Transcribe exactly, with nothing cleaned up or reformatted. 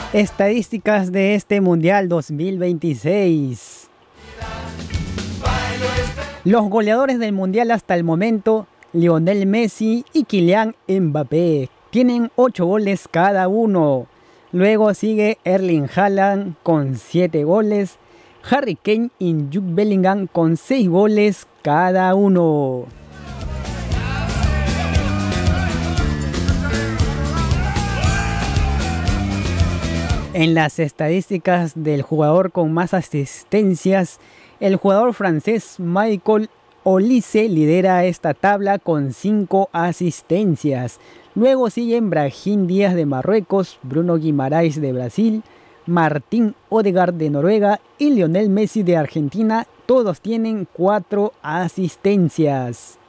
Estadísticas de este Mundial dos mil veintiséis. Los goleadores del Mundial hasta el momento, Lionel Messi y Kylian Mbappé, tienen ocho goles cada uno. Luego sigue Erling Haaland con siete goles, Harry Kane y Jude Bellingham con seis goles cada uno. En las estadísticas del jugador con más asistencias, el jugador francés Michael Olise lidera esta tabla con cinco asistencias. Luego siguen Brahim Díaz de Marruecos, Bruno Guimaraes de Brasil, Martín Odegaard de Noruega y Lionel Messi de Argentina. Todos tienen cuatro asistencias.